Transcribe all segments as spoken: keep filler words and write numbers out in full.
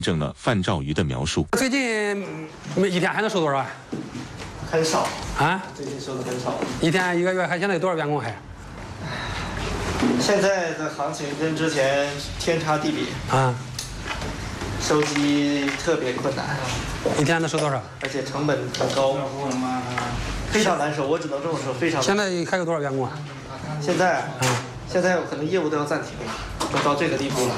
证了范兆瑜的描述。 最近每一天还能收多少万？ 很少啊， 最近收的很少。 一天一个月还现在有多少员工还？ 现在的行情跟之前天差地别啊， 收机特别困难， 一天能收多少？ 而且成本很高，非常难收。我只能这么说，非常难收。 现在还有多少员工啊？ 现在，嗯，现在可能业务都要暂停了，都到这个地步了。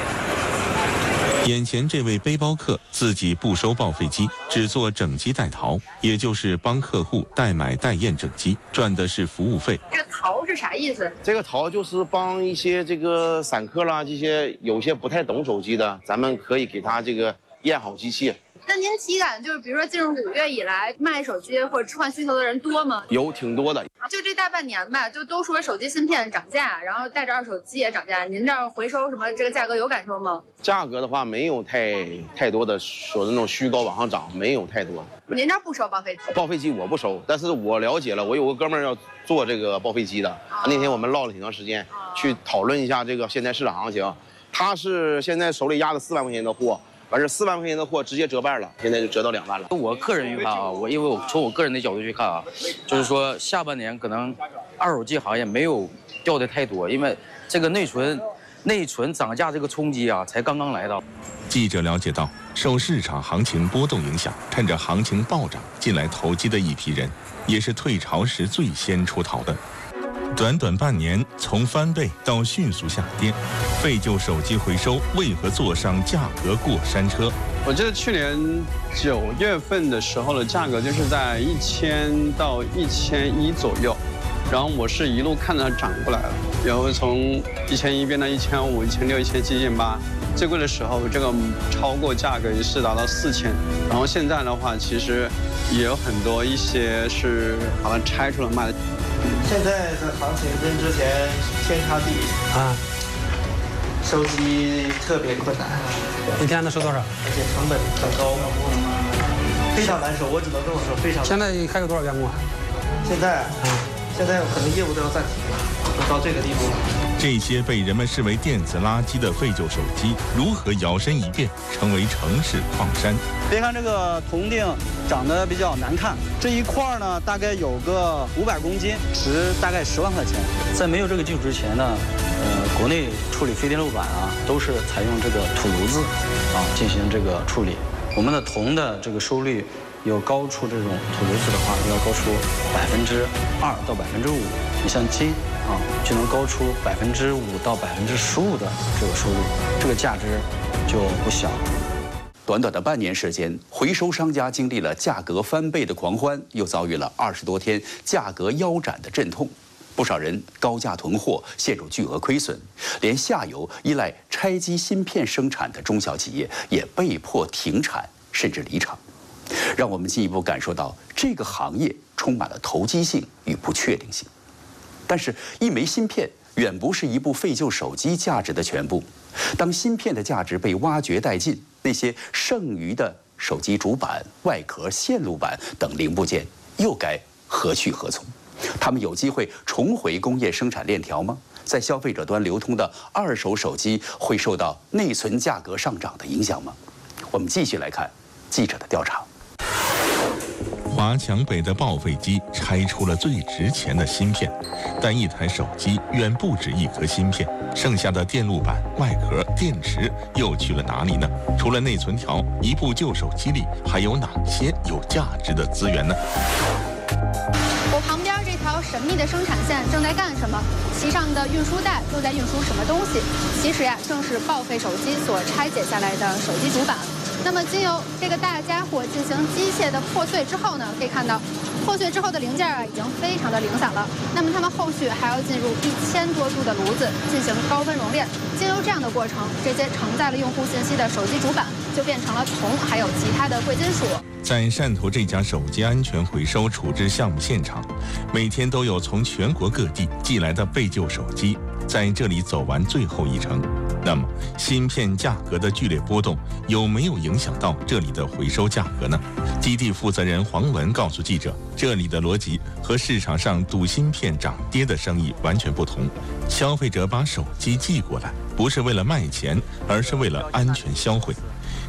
眼前这位背包客自己不收报废机，只做整机代淘，也就是帮客户代买代验整机，赚的是服务费。 这淘是啥意思？ 这个淘就是帮一些这个散客啦，这些有些不太懂手机的，咱们可以给他这个验好机器。 那您体感就是，比如说进入五月以来，卖手机或者置换需求的人多吗？ 有挺多的。 就这大半年吧，就都说手机芯片涨价，然后带着二手机也涨价。您这儿回收什么这个价格有感受吗？ 价格的话没有太太多的说的那种虚高往上涨，没有太多。 您这儿不收报废机？ 报废机我不收，但是我了解了，我有个哥们儿要做这个报废机的，啊、那天我们唠了挺长时间，啊、去讨论一下这个现在市场行情。他是现在手里压了四万块钱的货。完事四万块钱的货直接折半了，现在就折到两万了。 我个人预判啊，我因为我从我个人的角度去看啊，就是说下半年可能二手机行业没有掉的太多，因为这个内存内存涨价这个冲击啊才刚刚来到。 记者了解到，受市场行情波动影响，趁着行情暴涨进来投机的一批人，也是退潮时最先出逃的。短短半年，从翻倍到迅速下跌，废旧手机回收为何坐上价格过山车？ 我记得去年九月份的时候的价格就是在一千到一千一左右，然后我是一路看着它涨过来了，然后从一千一变到一千五、一千六、一千七、一千八，最贵的时候这个超过价格也是达到四千，然后现在的话其实也有很多一些是把它拆出来卖的。 现在的行情跟之前天差地别啊，收机特别困难， 一天能收多少？ 而且成本很高，非常难收。我只能这么说，非常难收。 现在还有多少员工啊？ 现在，嗯，现在可能业务都要暂停了，都到这个地步了。 这些被人们视为电子垃圾的废旧手机，如何摇身一变成为城市矿山？ 别看这个铜锭长得比较难看，这一块呢大概有个五百公斤，值大概十万块钱。 在没有这个技术之前呢，呃，国内处理非电路板啊，都是采用这个土炉子啊进行这个处理。我们的铜的这个收率有高出这种土炉子的话，要高出百分之二到百分之五。你像金啊，就能高出百分之五到百分之十五的这个收入，这个价值就不小。 短短的半年时间，回收商家经历了价格翻倍的狂欢，又遭遇了二十多天价格腰斩的阵痛。不少人高价囤货，陷入巨额亏损，连下游依赖拆机芯片生产的中小企业也被迫停产甚至离场。让我们进一步感受到这个行业充满了投机性与不确定性。但是，一枚芯片远不是一部废旧手机价值的全部。当芯片的价值被挖掘殆尽，那些剩余的手机主板、外壳、线路板等零部件又该何去何从？他们有机会重回工业生产链条吗？在消费者端流通的二手手机会受到内存价格上涨的影响吗？我们继续来看记者的调查。 华强北的报废机拆出了最值钱的芯片，但一台手机远不止一颗芯片，剩下的电路板、外壳、电池又去了哪里呢？除了内存条，一部旧手机里还有哪些有价值的资源呢？ 我旁边这条神秘的生产线正在干什么？其上的运输带又在运输什么东西？其实呀，正是报废手机所拆解下来的手机主板。那么，经由这个大家伙进行机械的破碎之后呢，可以看到，破碎之后的零件啊，已经非常的零散了。那么，它们后续还要进入一千多度的炉子进行高温熔炼。经由这样的过程，这些承载了用户信息的手机主板就变成了铜，还有其他的贵金属。 在汕头这家手机安全回收处置项目现场，每天都有从全国各地寄来的废旧手机在这里走完最后一程。那么，芯片价格的剧烈波动有没有影响到这里的回收价格呢？基地负责人黄文告诉记者，这里的逻辑和市场上赌芯片涨跌的生意完全不同。消费者把手机寄过来，不是为了卖钱，而是为了安全销毁。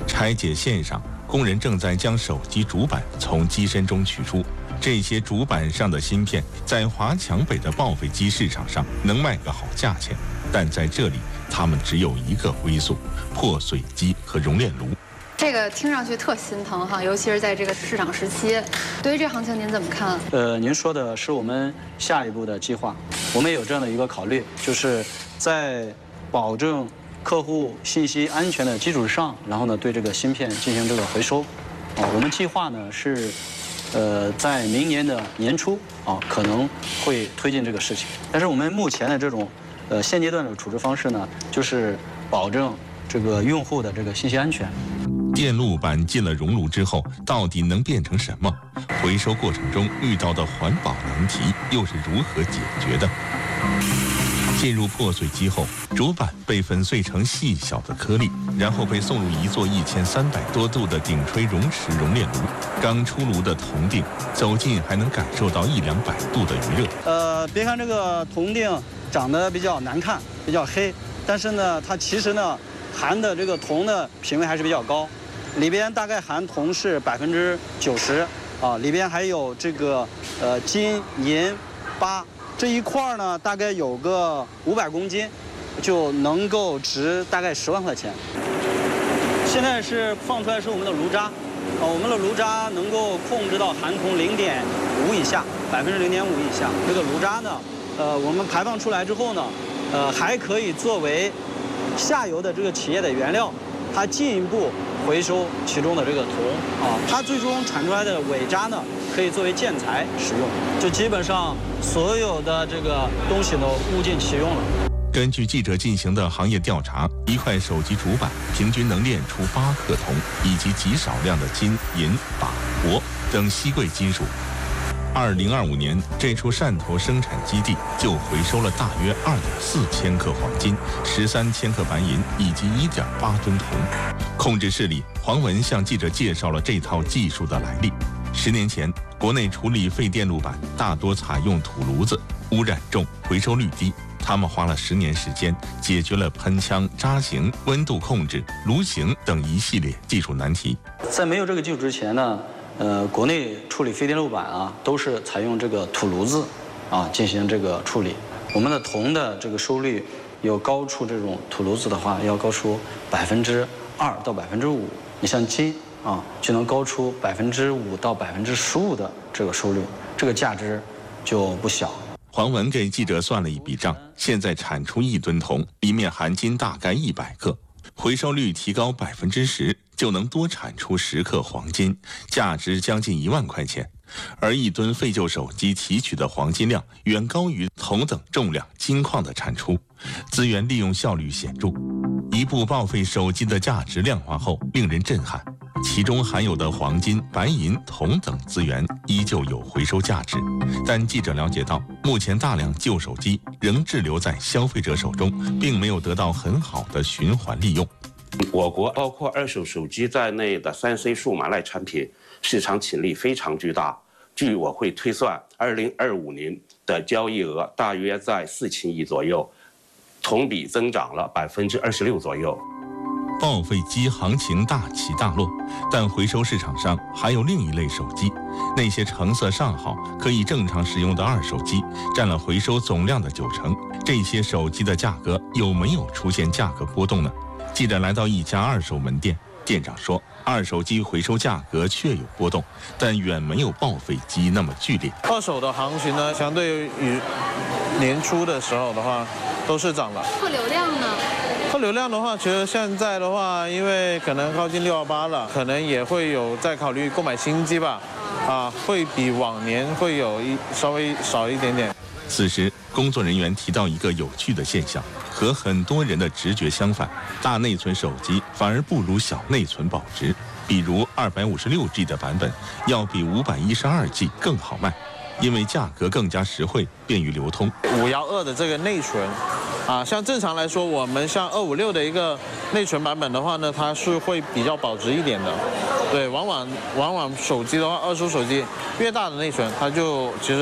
拆解线上，工人正在将手机主板从机身中取出。这些主板上的芯片在华强北的报废机市场上能卖个好价钱，但在这里它们只有一个归宿：破碎机和熔炼炉。 这个听上去特心疼哈，尤其是在这个市场时期。对于这行情您怎么看？ 呃，您说的是我们下一步的计划，我们也有这样的一个考虑，就是在保证客户信息安全的基础上，然后呢对这个芯片进行这个回收。啊，我们计划呢是。呃，在明年的年初啊，可能会推进这个事情。但是我们目前的这种，呃，现阶段的处置方式呢，就是保证这个用户的这个信息安全。 电路板进了熔炉之后，到底能变成什么？回收过程中遇到的环保难题又是如何解决的？进入破碎机后，主板被粉碎成细小的颗粒，然后被送入一座一千三百多度的鼎吹熔池熔炼炉。刚出炉的铜锭，走近还能感受到一两百度的余热。 呃，别看这个铜锭长得比较难看，比较黑，但是呢，它其实呢含的这个铜的品位还是比较高，里边大概含铜是百分之九十啊，里边还有这个呃金银八。这一块呢，大概有个五百公斤，就能够值大概十万块钱。现在是放出来是我们的炉渣，啊，我们的炉渣能够控制到含铜零点五以下，百分之零点五以下。这个炉渣呢，呃，我们排放出来之后呢，呃，还可以作为下游的这个企业的原料，它进一步回收其中的这个铜啊，它最终产出来的尾渣呢，可以作为建材使用，就基本上所有的这个东西都物尽其用了。 根据记者进行的行业调查，一块手机主板平均能炼出八克铜，以及极少量的金、银、钯、铂等稀贵金属。二零二五年，这处汕头生产基地就回收了大约二点四千克黄金、十三千克白银以及一点八吨铜。控制室里，黄文向记者介绍了这套技术的来历。十年前，国内处理废电路板大多采用土炉子，污染重，回收率低。他们花了十年时间，解决了喷枪、扎型、温度控制、炉型等一系列技术难题。 在没有这个技术之前呢，呃，国内处理废电路板啊，都是采用这个土炉子啊进行这个处理。我们的铜的这个收率有高出这种土炉子的话，要高出百分之二到百分之五。你像金啊，就能高出百分之五到百分之十五的这个收率，这个价值就不小。 黄文给记者算了一笔账，现在产出一吨铜，里面含金大概一百克，回收率提高百分之十，就能多产出十克黄金，价值将近一万块钱。而一吨废旧手机提取的黄金量远高于同等重量金矿的产出，资源利用效率显著。一部报废手机的价值量化后，令人震撼。其中含有的黄金、白银、铜等资源依旧有回收价值，但记者了解到，目前大量旧手机仍滞留在消费者手中，并没有得到很好的循环利用。 我国包括二手手机在内的三 C 数码类产品市场潜力非常巨大。据我会推算，二零二五年的交易额大约在四千亿左右，同比增长了百分之二十六左右。 报废机行情大起大落，但回收市场上还有另一类手机，那些成色尚好、可以正常使用的二手机，占了回收总量的九成。这些手机的价格有没有出现价格波动呢？记者来到一家二手门店，店长说，二手机回收价格确有波动，但远没有报废机那么剧烈。 二手的行情呢，相对于年初的时候的话，都是涨了。 客流量呢？ 客流量的话，其实现在的话，因为可能靠近六二八了，可能也会有在考虑购买新机吧，啊，会比往年会有一稍微少一点点。 此时，工作人员提到一个有趣的现象，和很多人的直觉相反，大内存手机反而不如小内存保值。比如二百五十六 G 的版本要比五百一十二 G 更好卖，因为价格更加实惠，便于流通。 五一二的这个内存。啊，像正常来说，我们像二五六的一个内存版本的话呢，它是会比较保值一点的。对，往往往往手机的话，二手手机越大的内存，它就其实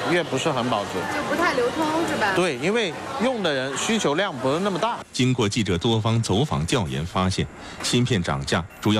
越不是很保值， 就不太流通是吧？ 对，因为用的人需求量不是那么大。 经过记者多方走访调研发现，芯片涨价主要